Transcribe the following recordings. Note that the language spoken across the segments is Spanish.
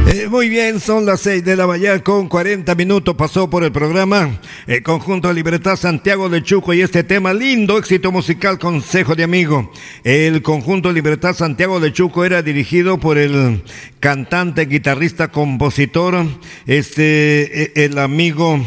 Muy bien, son las 6 de la mañana con 40 minutos. Pasó por el programa el Conjunto de Libertad Santiago de Chuco y este tema lindo, éxito musical, Consejo de Amigo. El Conjunto de Libertad Santiago de Chuco era dirigido por el cantante, guitarrista, compositor, el amigo,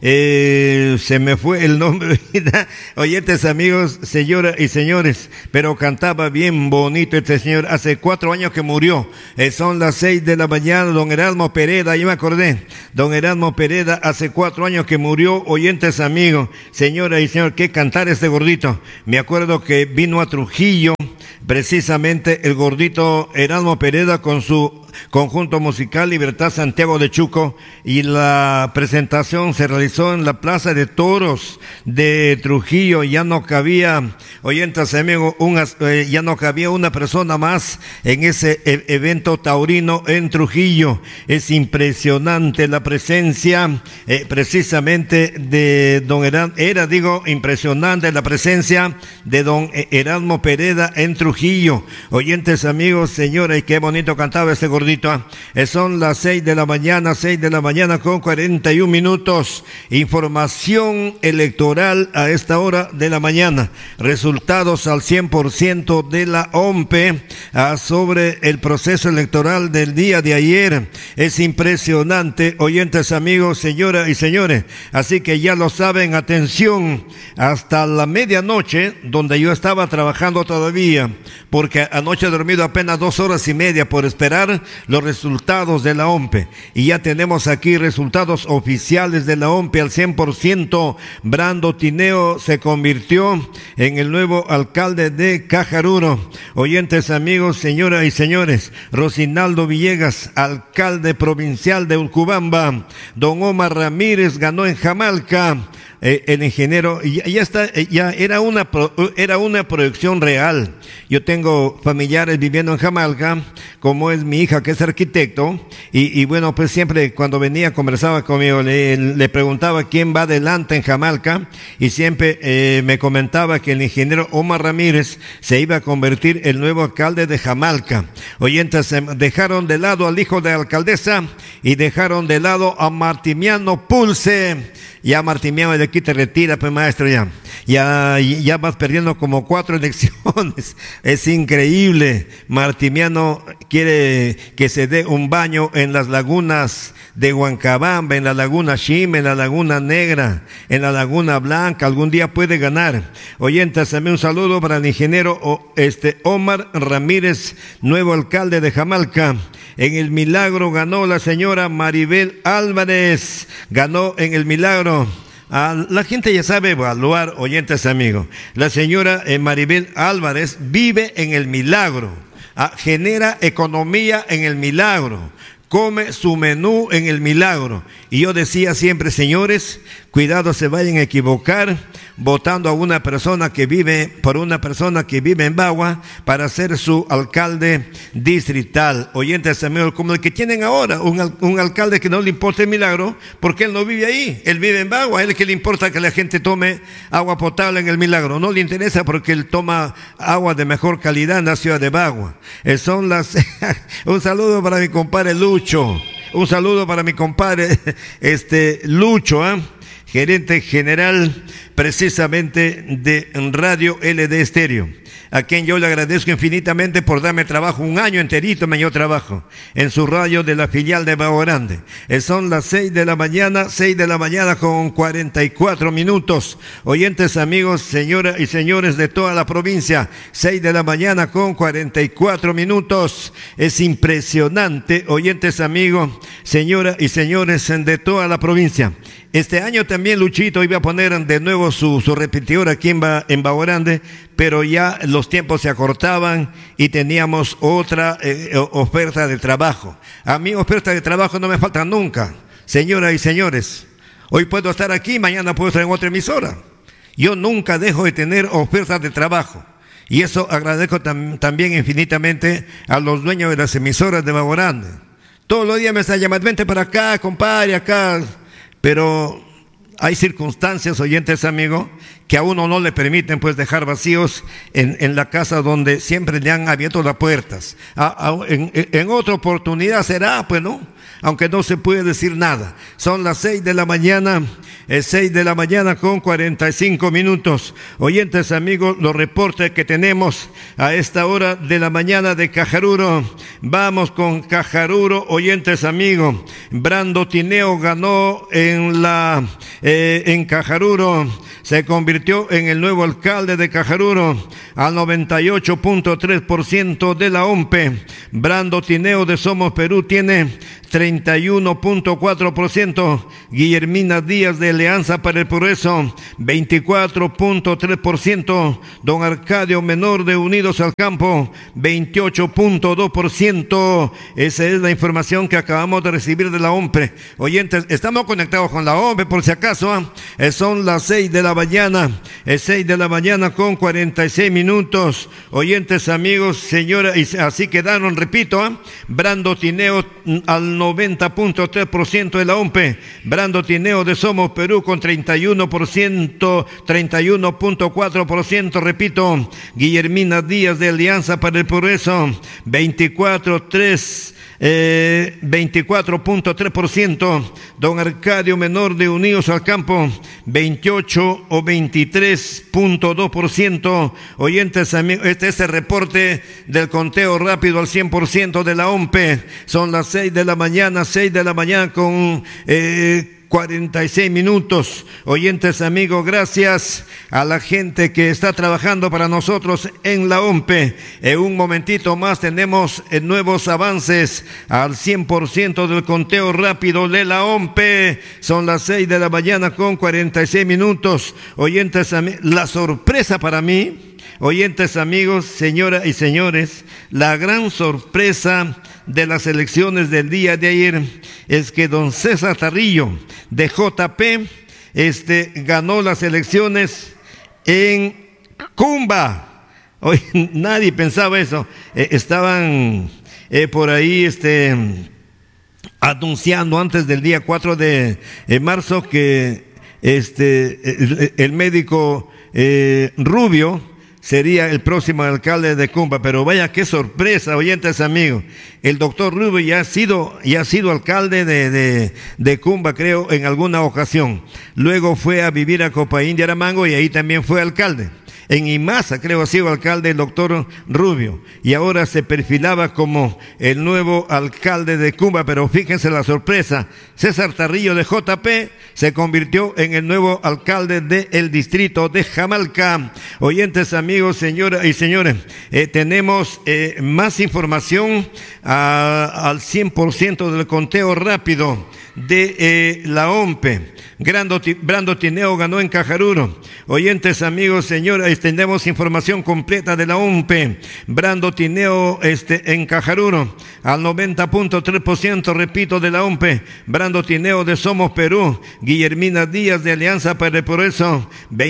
se me fue el nombre, oyentes amigos, señoras y señores, pero cantaba bien bonito este señor. Hace 4 años que murió. Son las 6 de la mañana. Don Erasmo Pereda, ya me acordé, don Erasmo Pereda, hace 4 años que murió. Oyentes amigos, señora y señor, qué cantar este gordito. Me acuerdo que vino a Trujillo, precisamente el gordito Erasmo Pereda con su conjunto musical Libertad Santiago de Chuco, y la presentación se realizó en la Plaza de Toros de Trujillo. Ya no cabía, oyentes amigos, ya no cabía una persona más en ese evento taurino en Trujillo. Es impresionante la presencia, precisamente de don impresionante la presencia de don Erasmo Pereda en Trujillo. Oyentes amigos, señora, y qué bonito cantaba ese gordito. Son las 6 de la mañana con 41 minutos. Información electoral a esta hora de la mañana. Resultados al 100% de la OMPE sobre el proceso electoral del día de ayer. Es impresionante, oyentes amigos, señoras y señores. Así que ya lo saben, atención, hasta la medianoche, donde yo estaba trabajando todavía, porque anoche he dormido apenas 2 horas y media por esperar los resultados de la OMPE, y ya tenemos aquí resultados oficiales de la OMPE al 100%. Brando Tineo se convirtió en el nuevo alcalde de Cajaruro. Oyentes amigos, señoras y señores, Rosinaldo Villegas, alcalde provincial de Urcubamba. Don Omar Ramírez ganó en Jamalca. El ingeniero, ya era una proyección real. Yo tengo familiares viviendo en Jamalca, como es mi hija que es arquitecto, y bueno, pues siempre cuando venía conversaba conmigo, le preguntaba quién va adelante en Jamalca, y siempre me comentaba que el ingeniero Omar Ramírez se iba a convertir el nuevo alcalde de Jamalca. Oyentes, dejaron de lado al hijo de la alcaldesa y dejaron de lado a Martimiano Pulse. Ya Martimiano, de aquí te retira, pues maestro, ya vas perdiendo como 4 elecciones. Es increíble. Martimiano quiere que se dé un baño en las lagunas de Huancabamba, en la laguna Shime, en la laguna Negra, en la laguna Blanca. Algún día puede ganar. Oyentes, también un saludo para el ingeniero Omar Ramírez, nuevo alcalde de Jamalca. En el Milagro ganó la señora Maribel Álvarez, ganó en el Milagro. La gente ya sabe evaluar, oyentes amigos. La señora Maribel Álvarez vive en el Milagro, genera economía en el Milagro, come su menú en el Milagro. Y yo decía siempre, señores, cuidado, se vayan a equivocar votando a una persona que vive, por una persona que vive en Bagua para ser su alcalde distrital. Oyentes amigos, como el que tienen ahora, un alcalde que no le importa el Milagro, porque él no vive ahí, él vive en Bagua. A él que le importa que la gente tome agua potable en el Milagro, no le interesa porque él toma agua de mejor calidad en la ciudad de Bagua. Un saludo para mi compadre Lucho, un saludo para mi compadre Lucho, gerente general precisamente de Radio LD Estéreo, a quien yo le agradezco infinitamente por darme trabajo. 1 año enterito me dio trabajo en su radio de la filial de Bajo Grande. Son las 6 de la mañana con 44 minutos. Oyentes amigos, señoras y señores de toda la provincia, 6 de la mañana con 44 minutos. Es impresionante, oyentes amigos, señoras y señores de toda la provincia. Este año también Luchito iba a poner de nuevo su repetidor aquí en Bajo Grande, pero ya los tiempos se acortaban y teníamos otra oferta de trabajo. A mí oferta de trabajo no me falta nunca, señoras y señores. Hoy puedo estar aquí, mañana puedo estar en otra emisora. Yo nunca dejo de tener ofertas de trabajo. Y eso agradezco también infinitamente a los dueños de las emisoras de Bajo Grande. Todos los días me están llamando, vente para acá, compadre, acá. Pero hay circunstancias, oyentes amigos, que a uno no le permiten pues dejar vacíos en la casa donde siempre le han abierto las puertas. En otra oportunidad será, pues no, aunque no se puede decir nada. Son las 6 de la mañana, 6 de la mañana con 45 minutos. Oyentes amigos, los reportes que tenemos a esta hora de la mañana de Cajaruro. Vamos con Cajaruro, oyentes amigos. Brando Tineo ganó en Cajaruro. Se convirtió en el nuevo alcalde de Cajaruro al 98.3% de la OMPE. Brando Tineo de Somos Perú tiene 31.4%. Guillermina Díaz de Alianza para el Progreso, 24.3%. Don Arcadio Menor de Unidos al Campo, 28.2%. Esa es la información que acabamos de recibir de la OMPE. Oyentes, estamos conectados con la OMPE por si acaso. Son las 6 de la mañana, 6 de la mañana con 46 minutos. Oyentes amigos, señora, y así quedaron, repito, Brando Tineo al 90.3% de la OMPE. Brando Tineo de Somos Perú con 31.4%, repito. Guillermina Díaz de Alianza para el Progreso, 24.3%. Don Arcadio Menor de Unidos al Campo, 28 o 23.2%. Oyentes amigos, este es el reporte del conteo rápido al 100% de la OMPE. Son las 6 de la mañana, 6 de la mañana con 46 minutos. Oyentes amigos, gracias a la gente que está trabajando para nosotros en la OMPE. En un momentito más tenemos nuevos avances al 100% del conteo rápido de la OMPE. Son las 6 de la mañana con 46 minutos. Oyentes amigos, la sorpresa para mí, oyentes amigos, señoras y señores, la gran sorpresa de las elecciones del día de ayer es que don César Tarrillo de JP ganó las elecciones en Cumba. Hoy nadie pensaba eso. Estaban por ahí anunciando antes del día 4 de marzo que el médico Rubio sería el próximo alcalde de Cumba. Pero vaya qué sorpresa, oyentes amigos. El doctor Rubio ya ha sido alcalde de Cumba, creo, en alguna ocasión. Luego fue a vivir a Copaín de Aramango y ahí también fue alcalde. En Imasa, creo, ha sido alcalde el doctor Rubio, y ahora se perfilaba como el nuevo alcalde de Cumba. Pero fíjense la sorpresa, César Tarrillo de JP se convirtió en el nuevo alcalde del distrito de Jamalca. Oyentes amigos, señoras y señores, tenemos más información al 100% del conteo rápido de la OMPE. Brando Tineo ganó en Cajaruro. Oyentes amigos, señoras, tenemos información completa de la OMPE. Brando Tineo en Cajaruro al 90.3%, repito, de la OMPE. Brando Tineo de Somos Perú, Guillermina Díaz de Alianza para el Progreso,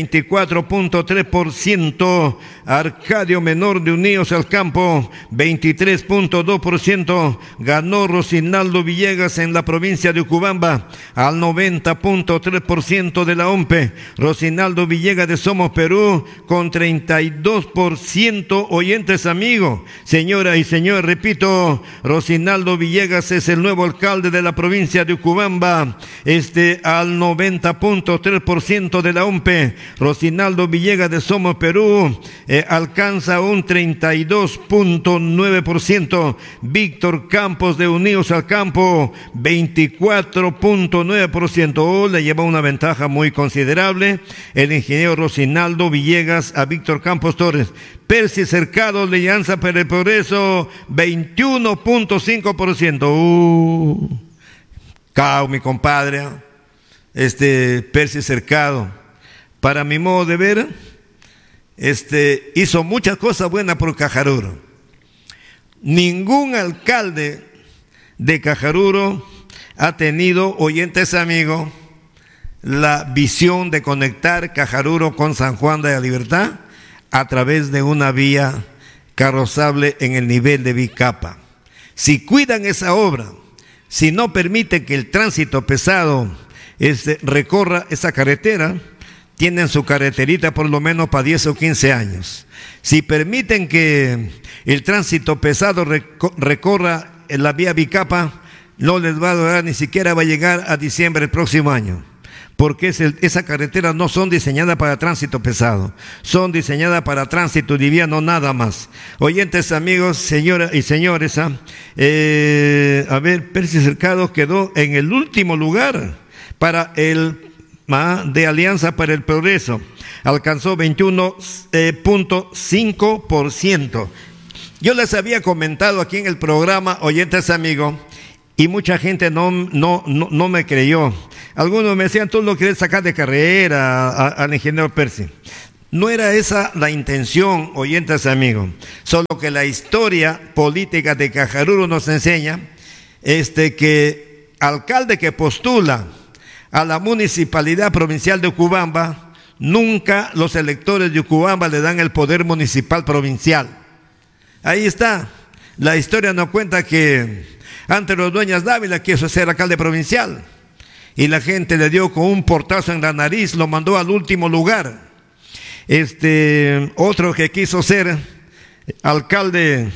24.3%. Arcadio Menor de Unidos al Campo, 23.2%. Ganó Rosinaldo Villegas en la provincia de Ucubamba al 90.3% de la OMPE. Rosinaldo Villegas de Somos Perú con 32%. Oyentes amigos, señoras y señores, repito, Rosinaldo Villegas es el nuevo alcalde de la provincia de Ucubamba, al 90.3% de la OMPE. Rosinaldo Villegas de Somos Perú alcanza un 32.9%. Víctor Campos de Unidos al Campo, 24.9%. Le lleva una ventaja muy considerable el ingeniero Rosinaldo Villegas a Víctor Campos Torres. Percy Cercado de Alianza para el Progreso, 21.5%. Cao, mi compadre, Percy Cercado, para mi modo de ver, hizo muchas cosas buenas por Cajaruro. Ningún alcalde de Cajaruro ha tenido, oyentes amigos, la visión de conectar Cajaruro con San Juan de la Libertad a través de una vía carrozable en el nivel de Bicapa. Si cuidan esa obra, si no permiten que el tránsito pesado recorra esa carretera, tienen su carreterita por lo menos para 10 o 15 años. Si permiten que el tránsito pesado recorra la vía Bicapa, no les va a durar, ni siquiera va a llegar a diciembre del próximo año. Porque esa carretera no son diseñadas para tránsito pesado, son diseñadas para tránsito liviano nada más. Oyentes, amigos, señoras y señores, Percy Cercado quedó en el último lugar para el de Alianza para el Progreso, alcanzó 21.5%. Yo les había comentado aquí en el programa, oyentes, amigos, y mucha gente no me creyó. Algunos me decían, tú lo quieres sacar de carrera al ingeniero Percy. No era esa la intención, oyentes, amigos. Solo que la historia política de Cajaruro nos enseña que alcalde que postula a la municipalidad provincial de Ucubamba, nunca los electores de Ucubamba le dan el poder municipal provincial. Ahí está. La historia nos cuenta que antes los Dueñas Dávila quiso ser alcalde provincial y la gente le dio con un portazo en la nariz, lo mandó al último lugar. Otro que quiso ser alcalde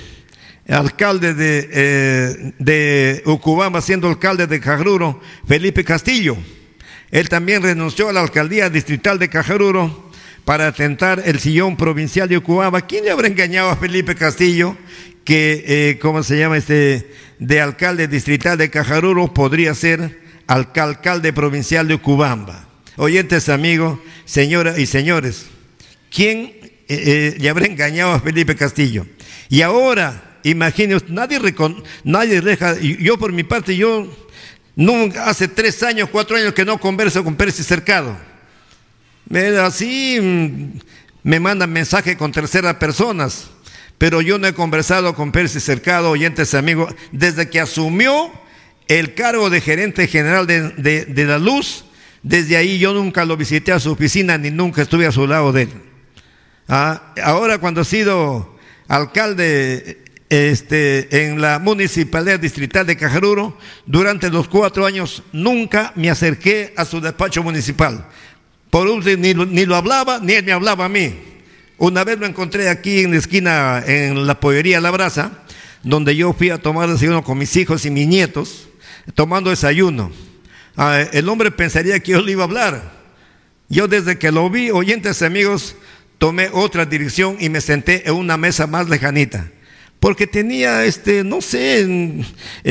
de Ucubamba, siendo alcalde de Cajaruro, Felipe Castillo. Él también renunció a la alcaldía distrital de Cajaruro para tentar el sillón provincial de Ucubamba. ¿Quién le habrá engañado a Felipe Castillo que, de alcalde distrital de Cajaruro podría ser alcalde provincial de Ucubamba? Oyentes, amigos, señoras y señores, ¿quién le habrá engañado a Felipe Castillo? Y ahora, imagínense, nadie deja, yo por mi parte, nunca, hace 3 años, 4 años que no converso con Percy Cercado. Así me mandan mensajes con terceras personas, pero yo no he conversado con Percy Cercado, oyentes, amigos, desde que asumió el cargo de gerente general de la luz. Desde ahí yo nunca lo visité a su oficina, ni nunca estuve a su lado de él. Ahora, cuando ha sido alcalde en la municipalidad distrital de Cajaruro, durante los 4 años nunca me acerqué a su despacho municipal. Por último, ni lo hablaba, ni él me hablaba a mí. Una vez lo encontré aquí en la esquina, en la pollería La Brasa, donde yo fui a tomar desayuno con mis hijos y mis nietos, tomando desayuno. El hombre pensaría que yo le iba a hablar. Yo, desde que lo vi, oyentes, amigos, tomé otra dirección y me senté en una mesa más lejanita, porque tenía, no sé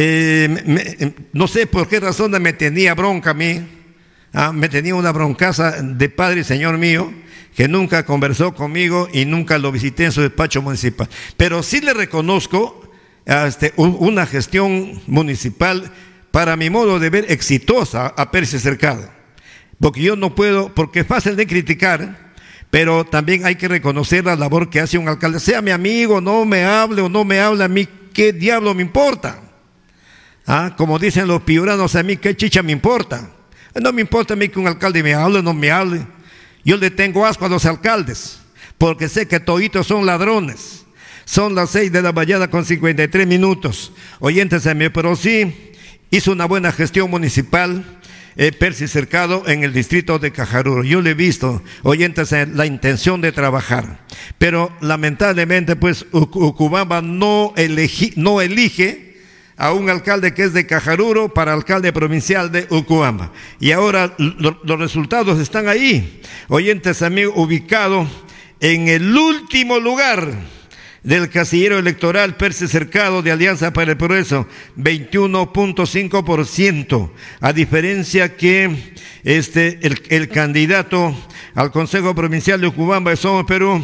por qué razón me tenía bronca a mí. Me tenía una broncaza de padre y señor mío, que nunca conversó conmigo y nunca lo visité en su despacho municipal. Pero sí le reconozco una gestión municipal, para mi modo de ver, exitosa a Percy Cercado. Porque yo no puedo, porque es fácil de criticar, pero también hay que reconocer la labor que hace un alcalde. Sea mi amigo, no me hable o no me hable, a mí qué diablo me importa. Como dicen los piuranos, a mí qué chicha me importa. No me importa a mí que un alcalde me hable o no me hable. Yo le tengo asco a los alcaldes, porque sé que toditos son ladrones. Son las 6 de la mañana con 53 minutos. Oyentes, pero sí hizo una buena gestión municipal Percy Cercado en el distrito de Cajaruro. Yo le he visto, oyentes, la intención de trabajar, pero lamentablemente pues Ucubamba no elige a un alcalde que es de Cajaruro para alcalde provincial de Ucubamba. Y ahora los resultados están ahí, oyentes, amigos, ubicado en el último lugar del casillero electoral Percy Cercado de Alianza para el Progreso, 21.5%, a diferencia que el candidato al Consejo Provincial de Ucubamba de Somos Perú,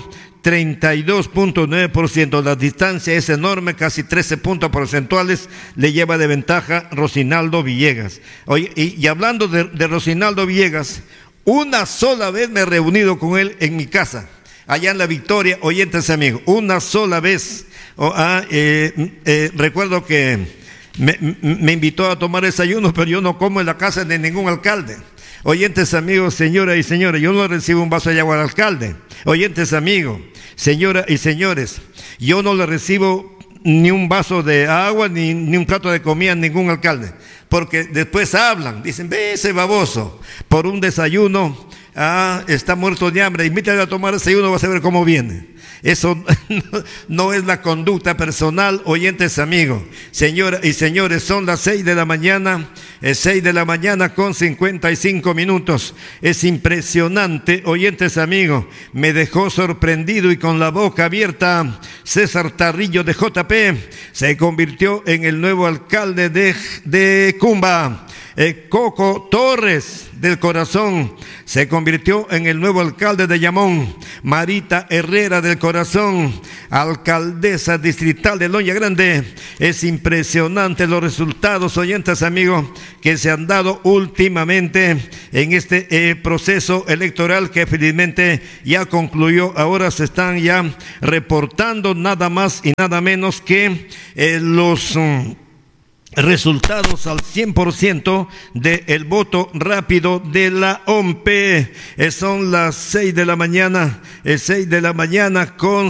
32.9%. La distancia es enorme, casi 13 puntos porcentuales le lleva de ventaja Rocinaldo Villegas. Oye, y hablando de Rocinaldo Villegas, una sola vez me he reunido con él en mi casa, allá en La Victoria, oyentes, amigos, una sola vez. Recuerdo que me invitó a tomar desayuno, pero yo no como en la casa de ningún alcalde. Oyentes, amigos, señoras y señores, yo no recibo un vaso de agua al alcalde. Oyentes, amigos, señoras y señores, yo no le recibo ni un vaso de agua ni un plato de comida a ningún alcalde, porque después hablan, dicen, ve ese baboso, por un desayuno, está muerto de hambre, invítale a tomar desayuno, vas a ver cómo viene. Eso no es la conducta personal, oyentes amigos. Señoras y señores, son las 6 de la mañana, 6 de la mañana con 55 minutos. Es impresionante, oyentes amigos. Me dejó sorprendido y con la boca abierta. César Tarrillo de JP se convirtió en el nuevo alcalde de Cumba. Coco Torres del Corazón se convirtió en el nuevo alcalde de Yamón. Marita Herrera del Corazón, alcaldesa distrital de Loña Grande. Es impresionante los resultados, oyentes amigos, que se han dado últimamente en este proceso electoral que felizmente ya concluyó. Ahora se están ya reportando nada más y nada menos que los resultados al 100% del voto rápido de la OMPE. Son las 6 de la mañana, 6 de la mañana con